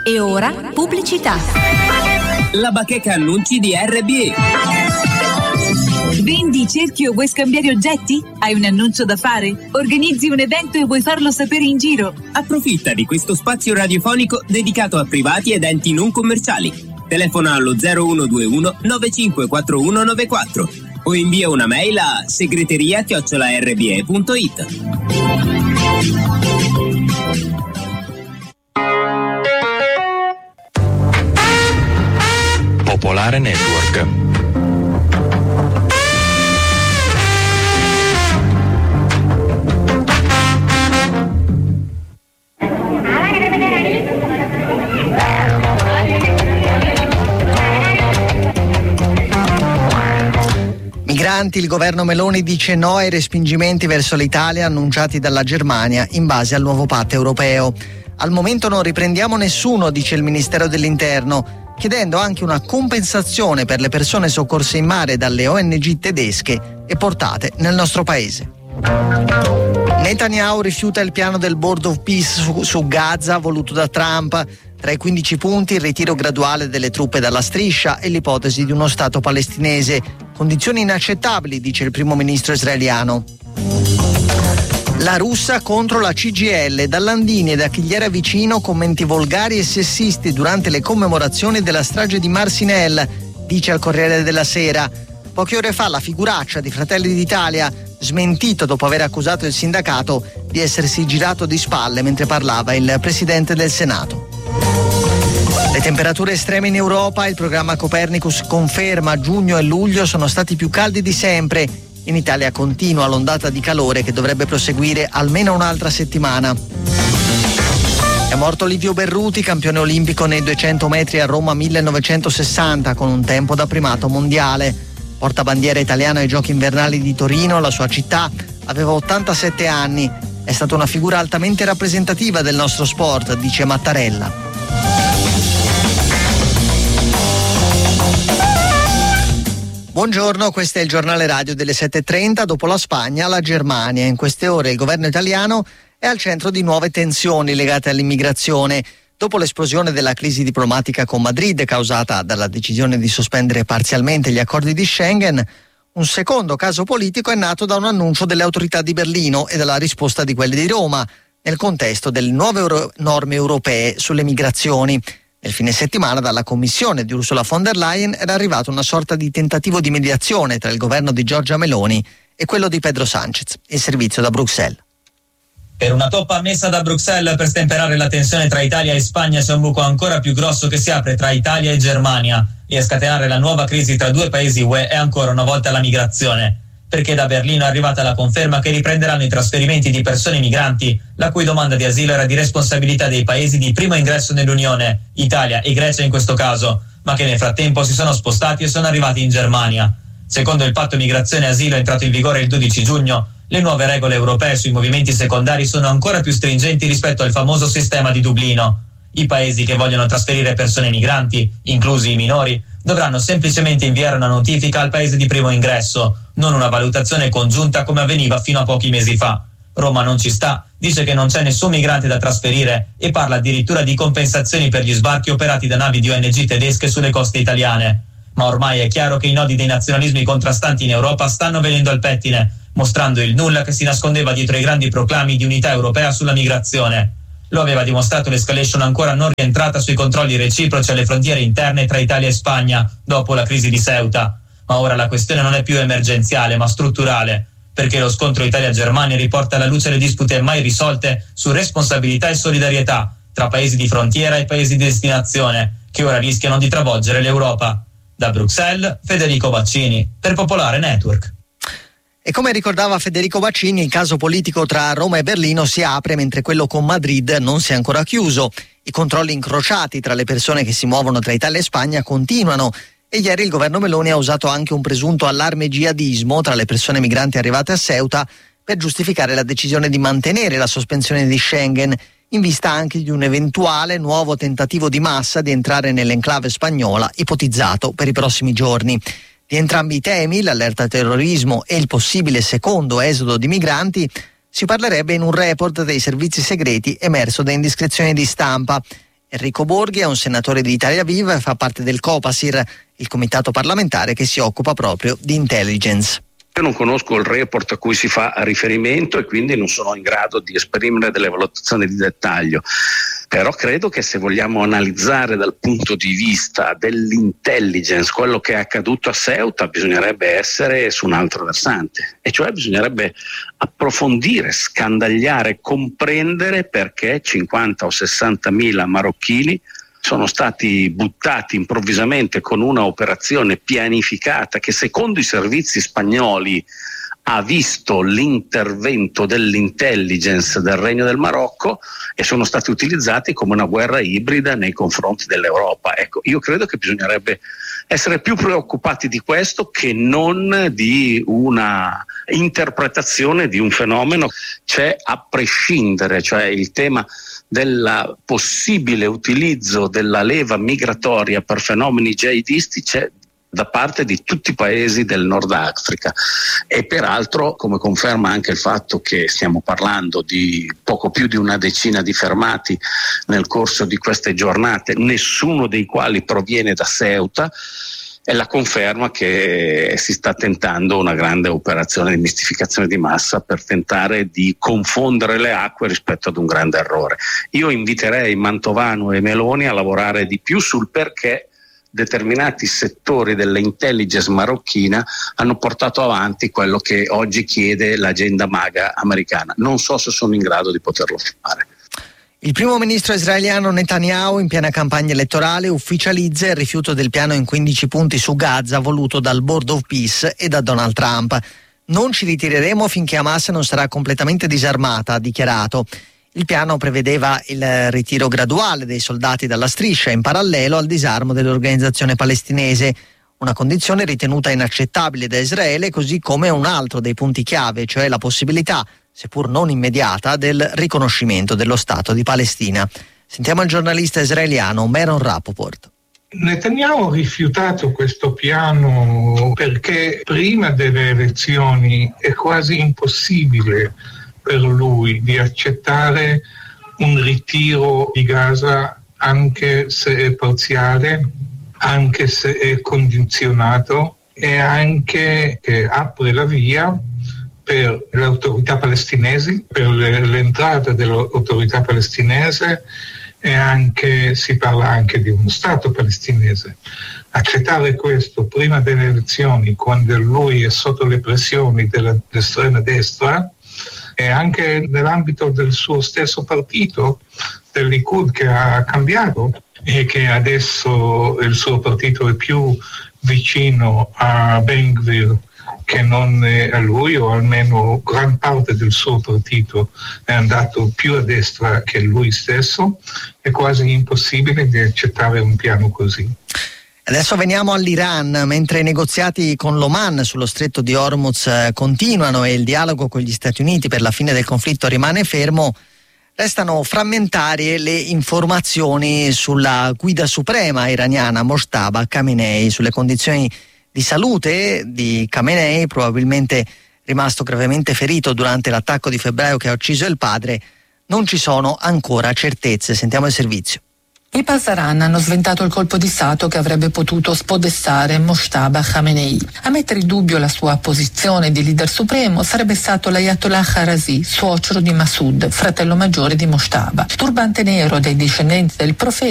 E ora pubblicità. La bacheca annunci di RBE. Vendi, cerchi o vuoi scambiare oggetti? Hai un annuncio da fare? Organizzi un evento e vuoi farlo sapere in giro? Approfitta di questo spazio radiofonico dedicato a privati ed enti non commerciali. Telefona allo 0121 954194 o invia una mail a segreteria@rbe.it. Popolare Network. Migranti, il governo Meloni dice no ai respingimenti verso l'Italia annunciati dalla Germania in base al nuovo patto europeo. Al momento non riprendiamo nessuno, dice il Ministero dell'Interno, chiedendo anche una compensazione per le persone soccorse in mare dalle ONG tedesche e portate nel nostro paese. Netanyahu rifiuta il piano del Board of Peace su Gaza voluto da Trump. Tra i 15 punti il ritiro graduale delle truppe dalla striscia e l'ipotesi di uno Stato palestinese. Condizioni inaccettabili, dice il primo ministro israeliano. La russa contro la CGIL, da Landini e da chi gli era vicino commenti volgari e sessisti durante le commemorazioni della strage di Marcinelle, dice al Corriere della Sera. Poche ore fa la figuraccia di Fratelli d'Italia, smentito dopo aver accusato il sindacato di essersi girato di spalle mentre parlava il presidente del Senato. Le temperature estreme in Europa, il programma Copernicus conferma giugno e luglio sono stati più caldi di sempre. In Italia continua l'ondata di calore che dovrebbe proseguire almeno un'altra settimana. È morto Livio Berruti, campione olimpico nei 200 metri a Roma 1960 con un tempo da primato mondiale. Portabandiera italiano ai Giochi invernali di Torino, la sua città, aveva 87 anni. È stata una figura altamente rappresentativa del nostro sport, dice Mattarella. Buongiorno, questo è il giornale radio delle 7:30. Dopo la Spagna, la Germania. In queste ore il governo italiano è al centro di nuove tensioni legate all'immigrazione. Dopo l'esplosione della crisi diplomatica con Madrid causata dalla decisione di sospendere parzialmente gli accordi di Schengen, un secondo caso politico è nato da un annuncio delle autorità di Berlino e dalla risposta di quelle di Roma, nel contesto delle nuove norme europee sulle migrazioni. Nel fine settimana dalla commissione di Ursula von der Leyen era arrivato una sorta di tentativo di mediazione tra il governo di Giorgia Meloni e quello di Pedro Sánchez. Il servizio da Bruxelles. Per una toppa messa da Bruxelles per stemperare la tensione tra Italia e Spagna c'è un buco ancora più grosso che si apre tra Italia e Germania, e a scatenare la nuova crisi tra due paesi UE è ancora una volta la migrazione. Perché da Berlino è arrivata la conferma che riprenderanno i trasferimenti di persone migranti, la cui domanda di asilo era di responsabilità dei paesi di primo ingresso nell'Unione, Italia e Grecia in questo caso, ma che nel frattempo si sono spostati e sono arrivati in Germania. Secondo il patto migrazione e asilo entrato in vigore il 12 giugno, le nuove regole europee sui movimenti secondari sono ancora più stringenti rispetto al famoso sistema di Dublino. I paesi che vogliono trasferire persone migranti, inclusi i minori, dovranno semplicemente inviare una notifica al paese di primo ingresso, non una valutazione congiunta come avveniva fino a pochi mesi fa. Roma non ci sta, dice che non c'è nessun migrante da trasferire e parla addirittura di compensazioni per gli sbarchi operati da navi di ONG tedesche sulle coste italiane. Ma ormai è chiaro che i nodi dei nazionalismi contrastanti in Europa stanno venendo al pettine, mostrando il nulla che si nascondeva dietro i grandi proclami di unità europea sulla migrazione. Lo aveva dimostrato l'escalation ancora non rientrata sui controlli reciproci alle frontiere interne tra Italia e Spagna dopo la crisi di Ceuta. Ma ora la questione non è più emergenziale ma strutturale, perché lo scontro Italia-Germania riporta alla luce le dispute mai risolte su responsabilità e solidarietà tra paesi di frontiera e paesi di destinazione, che ora rischiano di travolgere l'Europa. Da Bruxelles, Federico Baccini, per Popolare Network. E come ricordava Federico Baccini, il caso politico tra Roma e Berlino si apre mentre quello con Madrid non si è ancora chiuso. I controlli incrociati tra le persone che si muovono tra Italia e Spagna continuano e ieri il governo Meloni ha usato anche un presunto allarme jihadismo tra le persone migranti arrivate a Ceuta per giustificare la decisione di mantenere la sospensione di Schengen in vista anche di un eventuale nuovo tentativo di massa di entrare nell'enclave spagnola ipotizzato per i prossimi giorni. Di entrambi i temi, l'allerta terrorismo e il possibile secondo esodo di migranti, si parlerebbe in un report dei servizi segreti emerso da indiscrezioni di stampa. Enrico Borghi è un senatore di Italia Viva e fa parte del Copasir, il comitato parlamentare che si occupa proprio di intelligence. Io non conosco il report a cui si fa riferimento e quindi non sono in grado di esprimere delle valutazioni di dettaglio. Però credo che se vogliamo analizzare dal punto di vista dell'intelligence quello che è accaduto a Ceuta, bisognerebbe essere su un altro versante, e cioè bisognerebbe approfondire, scandagliare, comprendere perché 50 o 60 mila marocchini sono stati buttati improvvisamente con una operazione pianificata che secondo i servizi spagnoli ha visto l'intervento dell'intelligence del Regno del Marocco e sono stati utilizzati come una guerra ibrida nei confronti dell'Europa. Ecco, io credo che bisognerebbe essere più preoccupati di questo che non di una interpretazione di un fenomeno. C'è a prescindere, cioè il tema del possibile utilizzo della leva migratoria per fenomeni jihadisti c'è da parte di tutti i paesi del Nord Africa, e peraltro, come conferma anche il fatto che stiamo parlando di poco più di una decina di fermati nel corso di queste giornate, nessuno dei quali proviene da Ceuta, è la conferma che si sta tentando una grande operazione di mistificazione di massa per tentare di confondere le acque rispetto ad un grande errore. Io inviterei Mantovano e Meloni a lavorare di più sul perché determinati settori dell'intelligence marocchina hanno portato avanti quello che oggi chiede l'agenda MAGA americana. Non so se sono in grado di poterlo fare. Il primo ministro israeliano Netanyahu, in piena campagna elettorale, ufficializza il rifiuto del piano in 15 punti su Gaza voluto dal Board of Peace e da Donald Trump. Non ci ritireremo finché Hamas non sarà completamente disarmata, ha dichiarato. Il piano prevedeva il ritiro graduale dei soldati dalla striscia in parallelo al disarmo dell'organizzazione palestinese, una condizione ritenuta inaccettabile da Israele, così come un altro dei punti chiave, cioè la possibilità, seppur non immediata, del riconoscimento dello Stato di Palestina. Sentiamo il giornalista israeliano Meron Rapoport. Netanyahu ha rifiutato questo piano perché prima delle elezioni è quasi impossibile per lui di accettare un ritiro di Gaza, anche se è parziale, anche se è condizionato, e anche che apre la via per le autorità palestinesi, per l'entrata dell'autorità palestinese, e anche si parla anche di uno Stato palestinese. Accettare questo prima delle elezioni, quando lui è sotto le pressioni dell'estrema destra, e anche nell'ambito del suo stesso partito, del Likud, che ha cambiato e che adesso il suo partito è più vicino a Ben Gvir che non a lui, o almeno gran parte del suo partito è andato più a destra che lui stesso, è quasi impossibile di accettare un piano così. Adesso veniamo all'Iran. Mentre i negoziati con l'Oman sullo stretto di Hormuz continuano e il dialogo con gli Stati Uniti per la fine del conflitto rimane fermo, restano frammentarie le informazioni sulla guida suprema iraniana Mojtaba Khamenei, sulle condizioni di salute di Khamenei, probabilmente rimasto gravemente ferito durante l'attacco di febbraio che ha ucciso il padre. Non ci sono ancora certezze. Sentiamo il servizio. I Pasdaran hanno sventato il colpo di Stato che avrebbe potuto spodestare Mojtaba Khamenei. A mettere in dubbio la sua posizione di leader supremo sarebbe stato l'Ayatollah Kharazi, suocero di Massoud, fratello maggiore di Mojtaba. Turbante nero dei discendenti del profeta